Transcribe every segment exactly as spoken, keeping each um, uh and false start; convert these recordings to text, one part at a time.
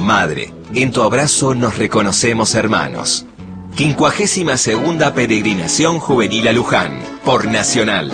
madre. En tu abrazo nos reconocemos hermanos. quincuagésima segunda Peregrinación Juvenil a Luján, por Nacional.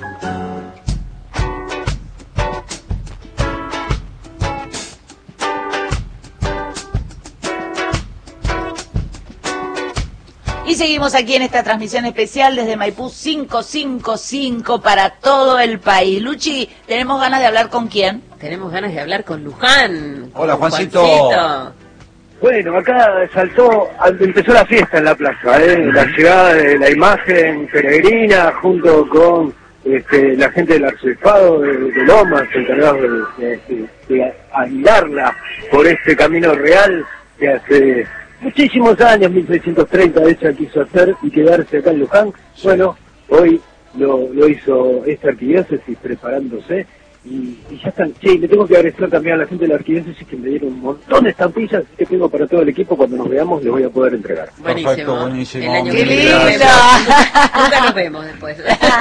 Y seguimos aquí en esta transmisión especial desde Maipú cinco cinco cinco para todo el país. Luchi, ¿tenemos ganas de hablar con quién? Tenemos ganas de hablar con Luján. Hola, con Juancito. Juancito. Bueno, acá saltó, empezó la fiesta en la plaza, ¿eh? La llegada de la imagen peregrina junto con este, la gente del arzobispado de, de Lomas, encargados de, de, de, de aguilarla por este camino real que hace muchísimos años, mil seiscientos treinta, ella quiso hacer y quedarse acá en Luján. Bueno, hoy lo, lo hizo esta arquidiócesis preparándose. Y, y ya están. Sí, le tengo que agradecer también a la gente de la arquidiócesis que me dieron un montón de estampillas que tengo para todo el equipo. Cuando nos veamos les voy a poder entregar. Buenísimo. Perfecto, buenísimo. El año ¡Qué que viene lindo! nos vemos. Nunca nos vemos después.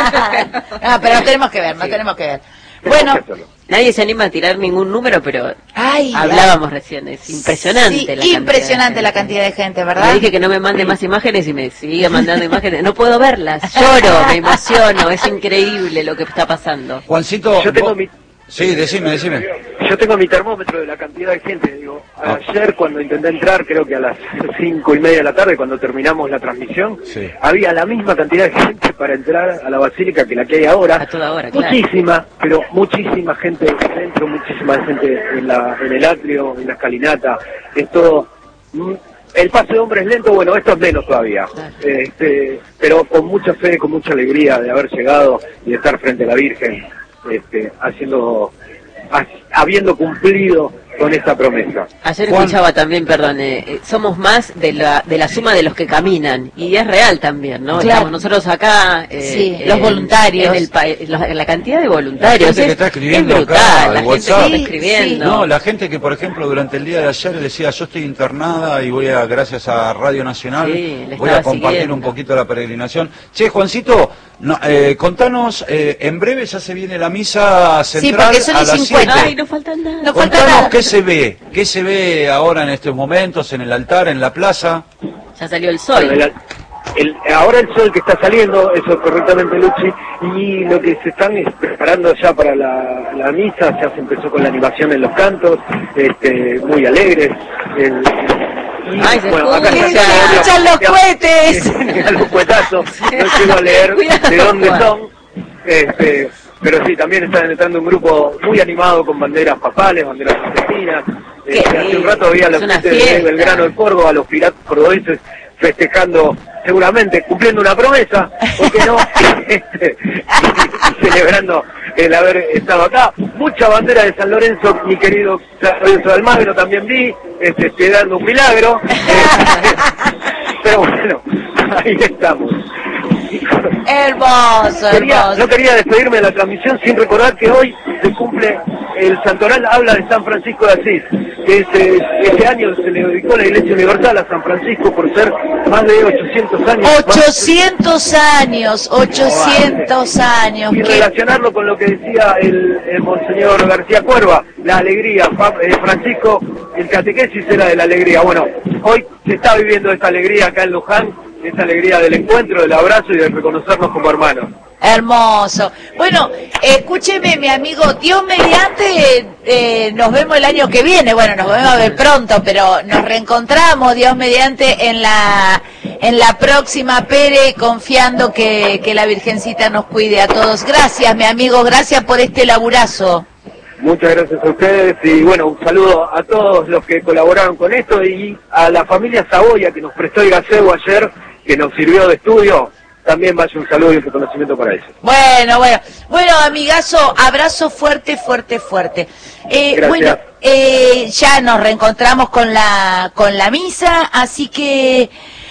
Ah, pero no tenemos que ver, no Sí. tenemos que ver. Tenemos Bueno, que hacerlo. Nadie se anima a tirar ningún número, pero ay, hablábamos recién. Es impresionante sí, la cantidad. impresionante de la gente. cantidad de gente, Le ¿verdad? dije que no me mande más imágenes y me sigue mandando imágenes. No puedo verlas. Lloro, me emociono. Es increíble lo que está pasando. Juancito, Yo tengo vos- mi, sí, decime, decime. yo tengo mi termómetro de la cantidad de gente. Digo, ayer cuando intenté entrar, creo que a las cinco y media de la tarde, cuando terminamos la transmisión, Sí. había la misma cantidad de gente para entrar a la basílica que la que hay ahora. A toda hora, claro. Muchísima, pero muchísima gente dentro, muchísima gente en, la, en el atrio, en la escalinata. Es todo. mm, El paso de hombre es lento, bueno, esto es menos todavía. Claro. Este, pero con mucha fe, con mucha alegría de haber llegado y de estar frente a la Virgen, este, haciendo, ha- habiendo cumplido con esta promesa. Ayer Juan- escuchaba también, perdón, eh, eh, somos más de la de la suma de los que caminan, y es real también, ¿no? Claro. Estamos nosotros acá, eh, Sí, en- los voluntarios. en el pa- los- la cantidad de voluntarios, La gente es, que está escribiendo es brutal, acá, la al gente WhatsApp. que está Sí, escribiendo. No, la gente que, por ejemplo, durante el día de ayer decía, yo estoy internada y voy a, gracias a Radio Nacional, Sí, le voy a estaba compartir siguiendo. un poquito la peregrinación. Che, Juancito, no, eh, contanos, eh, en breve ya se viene la misa central porque son a y las cincuenta. siete. Ay, no falta nada. No falta Contanos nada. qué se ve, qué se ve ahora en estos momentos, en el altar, en la plaza. Ya salió el sol. Bueno, el- el- ahora el sol que está saliendo, eso correctamente, Luchi, y lo que se están es preparando ya para la, la misa, ya se empezó con la animación en los cantos, este, muy alegres. El, y, Ay, se acá escucha. ya ¡Se está- escuchan los cohetes! a los cuetazos, no llego a leer Cuidado, de dónde Juan. son, este, pero sí, también está entrando un grupo muy animado con banderas papales, banderas argentinas. Qué Este, hace un lindo. rato había la Es una gente de fiesta. Belgrano de Córdoba, los piratas cordobeses festejando, seguramente cumpliendo una promesa, ¿por qué no? Este, y celebrando el haber estado acá. Mucha bandera de San Lorenzo, mi querido San Lorenzo de Almagro también vi, este, estoy dando un milagro. Este, pero bueno, ahí estamos. Hermoso, Quería- hermoso. no quería despedirme de la transmisión sin recordar que hoy se cumple el santoral habla de San Francisco de Asís, que este, este año se le dedicó la Iglesia Universal a San Francisco por ser más de ochocientos años. ochocientos años, ochocientos años. Y Qué- relacionarlo con lo que decía el, el monseñor García Cuerva, la alegría. Pa- eh, Francisco, el catequesis era de la alegría. Bueno, hoy se está viviendo esta alegría acá en Luján, esa alegría del encuentro, del abrazo y de reconocernos como hermanos. Hermoso. Bueno, escúcheme, mi amigo, Dios mediante, eh, nos vemos el año que viene. Bueno, nos vemos a ver pronto, pero nos reencontramos, Dios mediante, en la en la próxima Pere, confiando que, que la Virgencita nos cuide a todos. Gracias, mi amigo, gracias por este laburazo. Muchas gracias a ustedes y bueno, un saludo a todos los que colaboraron con esto y a la familia Saboya que nos prestó el gazebo ayer, que nos sirvió de estudio. También vaya un saludo y un reconocimiento para ellos. Bueno, bueno, bueno, amigazo, abrazo fuerte, fuerte, fuerte. Eh, Gracias. bueno, eh, ya nos reencontramos con la con la misa, así que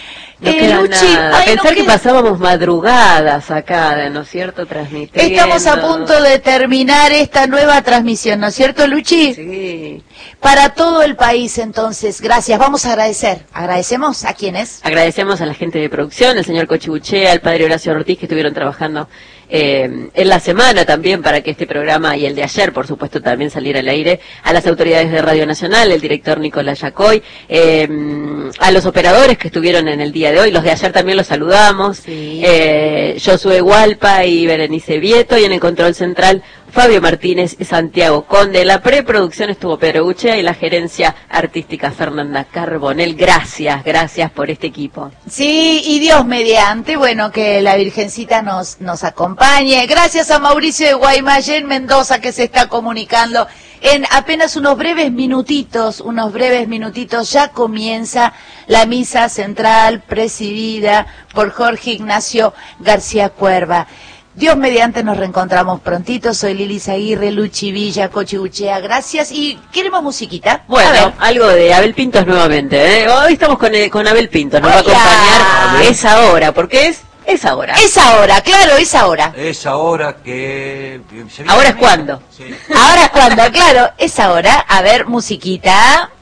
No Eh, queda Luchi, nada. ay, Pensar no que queda- pasábamos madrugadas acá, ¿no es cierto? Transmitiendo. Estamos a punto de terminar esta nueva transmisión, ¿no es cierto, Luchi? Sí. Para todo el país, entonces, gracias. Vamos a agradecer. ¿Agradecemos a quiénes? Agradecemos a la gente de producción, el señor Cochibuchea, al padre Horacio Ortiz, que estuvieron trabajando eh, en la semana también para que este programa y el de ayer, por supuesto, también saliera al aire, a las autoridades de Radio Nacional, el director Nicolás Yacoy, eh, a los operadores que estuvieron en el día de hoy, los de ayer también los saludamos, Sí. eh, Josué Hualpa y Berenice Vieto, y en el control central Fabio Martínez y Santiago Conde. La preproducción estuvo Pedro Guchea y la gerencia artística Fernanda Carbonell. Gracias, gracias por este equipo. Sí, y Dios mediante, bueno, que la Virgencita nos, nos acompañe. Gracias a Mauricio de Guaymallén Mendoza, que se está comunicando. En apenas unos breves minutitos, unos breves minutitos, ya comienza la misa central presidida por Jorge Ignacio García Cuerva. Dios mediante nos reencontramos prontito. Soy Lili Aguirre, Luchi Villa, Cochibuchea, gracias. Y queremos musiquita. Bueno, A ver. algo de Abel Pintos nuevamente, ¿eh? Hoy estamos con, eh, con Abel Pintos, nos va a Hola. acompañar esa hora, porque es esa hora. Es ahora, claro, es ahora. Es ahora que... se viene ¿Ahora la es cuándo? Sí. Ahora es cuando, claro, es ahora. A ver, musiquita.